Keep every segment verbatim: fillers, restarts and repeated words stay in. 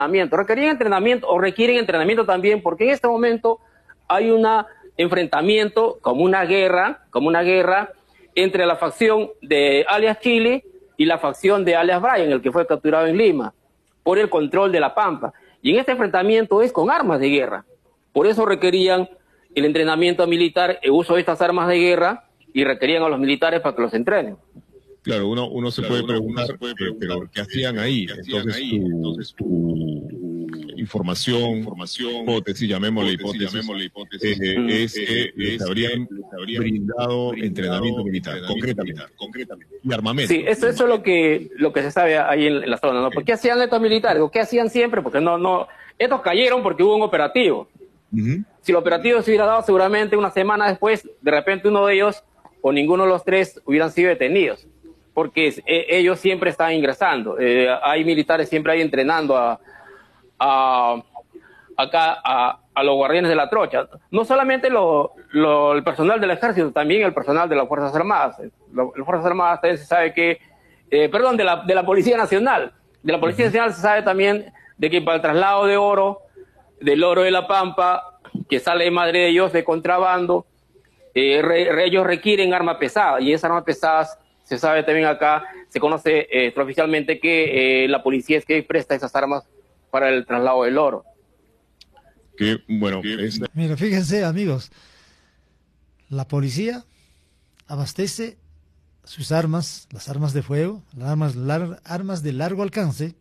entrenamiento, requerían entrenamiento o requieren entrenamiento también, porque en este momento hay un enfrentamiento, como una guerra, como una guerra entre la facción de alias Chile y la facción de alias Brian, el que fue capturado en Lima, por el control de La Pampa. Y en este enfrentamiento es con armas de guerra. Por eso requerían el entrenamiento militar, el uso de estas armas de guerra, y requerían a los militares para que los entrenen. Claro, uno, uno se, claro, puede, uno, preguntar, uno se puede preguntar, pero ¿qué hacían ahí? ¿Qué hacían entonces, ahí? Tu, entonces tu, tu información, información, hipótesis, llamémosle hipótesis, llamémosle hipótesis eh, mm, es que eh, les habrían, habrían brindado, brindado entrenamiento militar, entrenamiento concretamente, militar, concretamente, y armamento. Sí, eso, eso es lo que, lo que se sabe ahí en, en la zona, ¿no? ¿Por qué hacían estos militares? ¿Qué hacían siempre? Porque no, no, estos cayeron porque hubo un operativo. Uh-huh. Si el operativo se hubiera dado, seguramente una semana después, de repente uno de ellos o ninguno de los tres hubieran sido detenidos, porque eh, ellos siempre están ingresando. Eh, hay militares siempre ahí entrenando a, a acá a, a los guardianes de la trocha. No solamente lo, lo, el personal del ejército, también el personal de las Fuerzas Armadas. Las Fuerzas Armadas también se sabe que, eh, perdón, de la, de la Policía Nacional. De la Policía uh-huh. Nacional se sabe también de que para el traslado de oro, del oro de La Pampa, que sale de Madre de Dios de contrabando, eh, re, re, ellos requieren armas pesadas, y esas armas pesadas se sabe también acá, se conoce eh, extraoficialmente que eh, la policía es que presta esas armas para el traslado del oro. Que, bueno, es... Mira, fíjense, amigos, la policía abastece sus armas, las armas de fuego, las armas, lar, armas de largo alcance,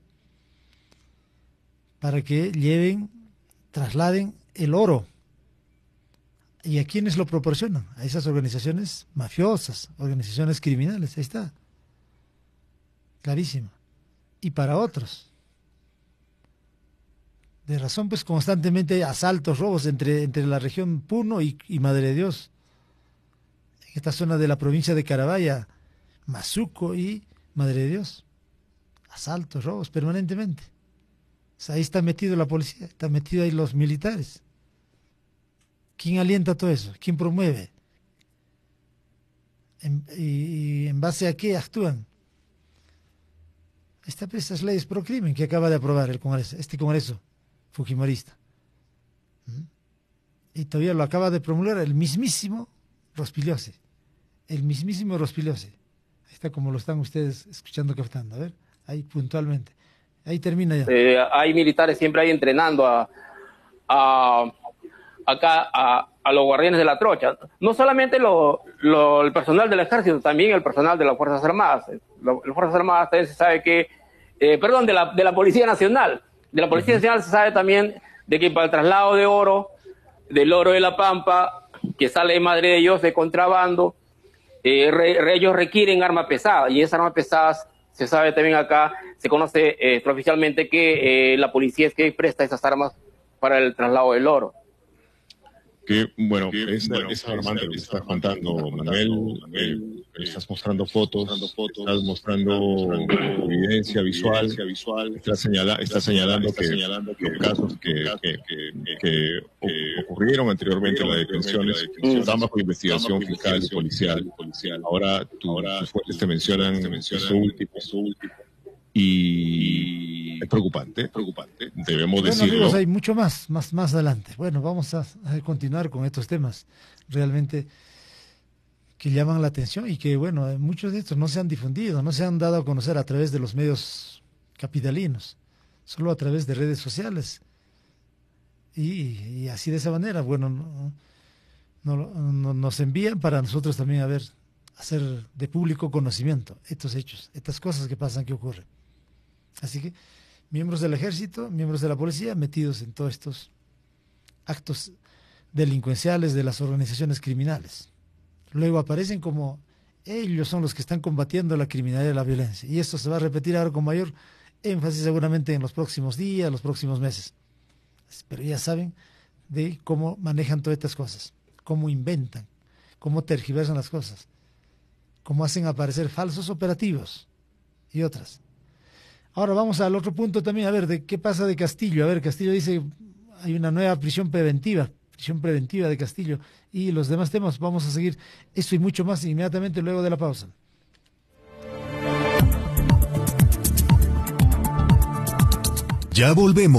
para que lleven, trasladen el oro. ¿Y a quiénes lo proporcionan? A esas organizaciones mafiosas, organizaciones criminales, ahí está. Clarísimo. Y para otros. De razón, pues constantemente hay asaltos, robos entre, entre la región Puno y, y Madre de Dios. En esta zona de la provincia de Carabaya, Mazuco y Madre de Dios. Asaltos, robos permanentemente. O sea, ahí está metido la policía, está metido ahí los militares. ¿Quién alienta todo eso? ¿Quién promueve? ¿En, y, y en base a qué actúan? Esta, estas leyes pro crimen que acaba de aprobar el Congreso, este Congreso fujimorista. ¿Mm? Y todavía lo acaba de promulgar el mismísimo Rospigliosi. El mismísimo Rospigliosi. Ahí está como lo están ustedes escuchando, captando. A ver, ahí puntualmente. Ahí termina ya. Eh, hay militares siempre ahí entrenando a... a acá a, a los guardianes de la trocha. No solamente lo, lo, el personal del ejército, también el personal de las Fuerzas Armadas. Las Fuerzas Armadas también se sabe que, eh, perdón, de la, de la Policía Nacional. De la Policía uh-huh. Nacional se sabe también de que para el traslado de oro, del oro de La Pampa, que sale de Madre de Dios de contrabando, eh, re, re, ellos requieren armas pesadas, y esas armas pesadas se sabe también acá, se conoce eh, extraoficialmente que eh, la policía es que presta esas armas para el traslado del oro. Que, bueno, que, es, bueno, es alarmante lo que estás contando, Manuel. Manuel eh, estás mostrando fotos, fotos estás mostrando evidencia visual, visual estás, señala, estás señalando está que, señalando que los casos que, que, que, que, que ocurrieron anteriormente, las detenciones, están bajo investigación fiscal y policial. Ahora, tu, ahora tus fuentes te mencionan eso último. Y es preocupante, es preocupante, debemos bueno, decirlo. Amigos, hay mucho más, más, más adelante. Bueno, vamos a, a continuar con estos temas realmente que llaman la atención y que, bueno, muchos de estos no se han difundido, no se han dado a conocer a través de los medios capitalinos, solo a través de redes sociales. Y, y así de esa manera, bueno, no, no, no, nos envían para nosotros también a ver, hacer de público conocimiento estos hechos, estas cosas que pasan, que ocurren. Así que miembros del ejército, miembros de la policía metidos en todos estos actos delincuenciales de las organizaciones criminales. Luego aparecen como ellos son los que están combatiendo la criminalidad y la violencia. Y esto se va a repetir ahora con mayor énfasis seguramente en los próximos días, los próximos meses. Pero ya saben de cómo manejan todas estas cosas, cómo inventan, cómo tergiversan las cosas, cómo hacen aparecer falsos operativos y otras. Ahora vamos al otro punto también, a ver, de qué pasa de Castillo. A ver, Castillo dice, hay una nueva prisión preventiva, prisión preventiva de Castillo, y los demás temas, vamos a seguir esto y mucho más inmediatamente luego de la pausa. Ya volvemos.